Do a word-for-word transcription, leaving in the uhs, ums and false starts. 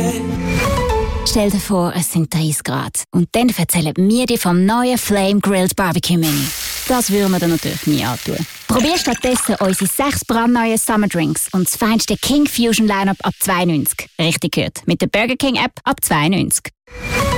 Stell dir vor, es sind dreißig Grad. Und dann erzählen wir dir vom neuen Flame Grilled Barbecue Menü. Das würden wir dir natürlich nie antun. Probier stattdessen unsere sechs brandneuen Summer Drinks und das feinste King Fusion Lineup ab zwei neunzig. Richtig gehört. Mit der Burger King App ab zwei neunzig.